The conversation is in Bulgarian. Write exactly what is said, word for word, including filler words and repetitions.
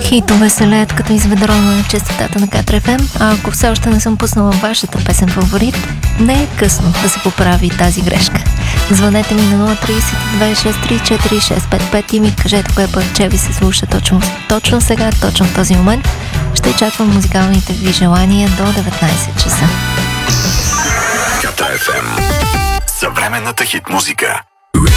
Хитове се леят като изведрона на честотата на Катар Еф Ем, а ако все още не съм пуснала вашата песен фаворит, не е късно да се поправи тази грешка. Звънете ми на нула три две шест три четири шест пет пет и ми кажете кое парче ви се слуша точно, точно сега, точно в този момент. Ще чаквам музикалните ви желания до деветнайсет часа. Катар Еф Ем. Съвременната хит музика.